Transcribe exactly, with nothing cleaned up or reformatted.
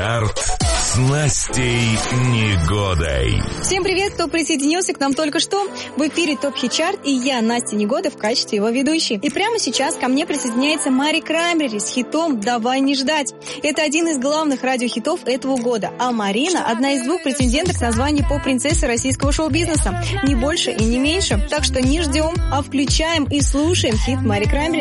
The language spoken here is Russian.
Топ-чарт с Настей Негодой. Всем привет, кто присоединился к нам только что. В эфире Топ Хит Чарт, и я, Настя Негода, в качестве его ведущей. И прямо сейчас ко мне присоединяется Мари Краймбрери с хитом «Давай не ждать». Это один из главных радиохитов этого года. А Марина – одна из двух претенденток на звание поп-принцессы российского шоу-бизнеса. Не больше и не меньше. Так что не ждем, а включаем и слушаем хит Мари Краймбрери.